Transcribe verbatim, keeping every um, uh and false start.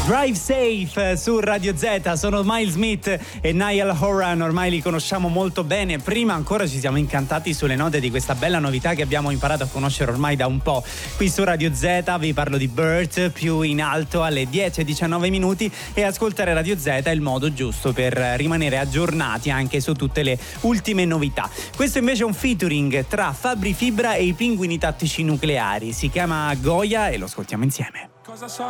Drive Safe su Radio Z, sono Miles Smith e Niall Horan, ormai li conosciamo molto bene. Prima ancora ci siamo incantati sulle note di questa bella novità che abbiamo imparato a conoscere ormai da un po'. Qui su Radio Z vi parlo di Bert, più in alto alle dieci e diciannove minuti, e ascoltare Radio Z è il modo giusto per rimanere aggiornati anche su tutte le ultime novità. Questo invece è un featuring tra Fabri Fibra e i Pinguini Tattici Nucleari, si chiama Goya e lo ascoltiamo insieme. Cosa so?